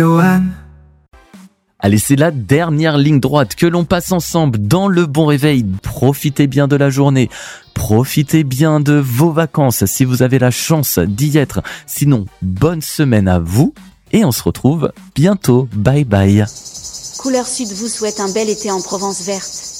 Allez, c'est la dernière ligne droite que l'on passe ensemble dans le bon réveil. Profitez bien de la journée. Profitez bien de vos vacances si vous avez la chance d'y être. Sinon, bonne semaine à vous et on se retrouve bientôt. Bye bye. Couleur Sud vous souhaite un bel été en Provence verte.